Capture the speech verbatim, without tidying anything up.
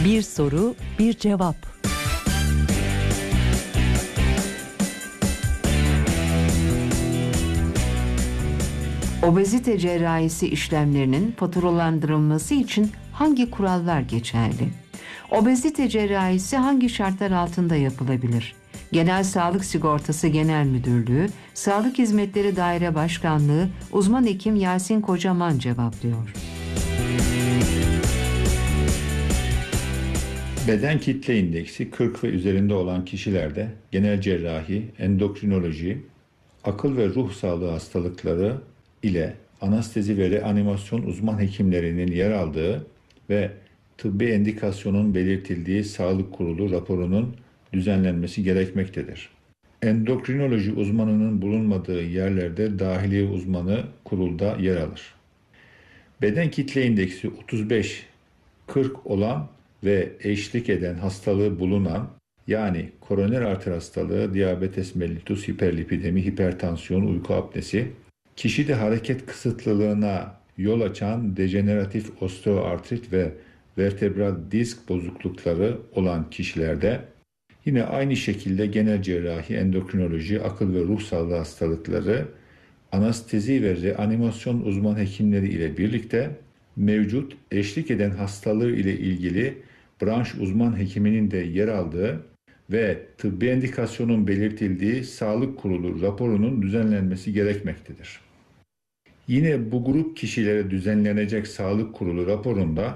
Bir soru, bir cevap. Obezite cerrahisi işlemlerinin faturalandırılması için hangi kurallar geçerli? Obezite cerrahisi hangi şartlar altında yapılabilir? Genel Sağlık Sigortası Genel Müdürlüğü, Sağlık Hizmetleri Daire Başkanlığı, uzman hekim Yasin Kocaman cevaplıyor. Beden kitle indeksi kırk ve üzerinde olan kişilerde genel cerrahi, endokrinoloji, akıl ve ruh sağlığı hastalıkları ile anestezi ve reanimasyon uzman hekimlerinin yer aldığı ve tıbbi endikasyonun belirtildiği sağlık kurulu raporunun düzenlenmesi gerekmektedir. Endokrinoloji uzmanının bulunmadığı yerlerde dahiliye uzmanı kurulda yer alır. Beden kitle indeksi otuz beş kırk olan ve eşlik eden hastalığı bulunan, yani koroner arter hastalığı, diyabetes mellitus, hiperlipidemi, hipertansiyon, uyku apnesi, kişide hareket kısıtlılığına yol açan dejeneratif osteoartrit ve vertebral disk bozuklukları olan kişilerde, yine aynı şekilde genel cerrahi, endokrinoloji, akıl ve ruh sağlığı hastalıkları, anestezi ve reanimasyon uzman hekimleri ile birlikte mevcut eşlik eden hastalığı ile ilgili branş uzman hekiminin de yer aldığı ve tıbbi endikasyonun belirtildiği sağlık kurulu raporunun düzenlenmesi gerekmektedir. Yine bu grup kişilere düzenlenecek sağlık kurulu raporunda